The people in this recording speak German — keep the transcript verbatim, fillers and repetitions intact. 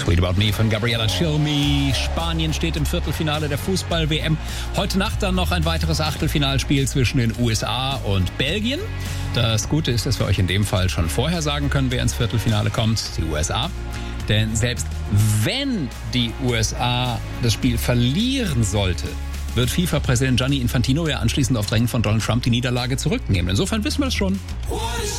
Sweet About Me von Gabriella Cilmi. Spanien steht im Viertelfinale der Fußball-W M. Heute Nacht dann noch ein weiteres Achtelfinalspiel zwischen den U S A und Belgien. Das Gute ist, dass wir euch in dem Fall schon vorher sagen können, wer ins Viertelfinale kommt, die U S A. Denn selbst wenn die U S A das Spiel verlieren sollte, wird FIFA-Präsident Gianni Infantino ja anschließend auf Drängen von Donald Trump die Niederlage zurücknehmen. Insofern wissen wir es schon.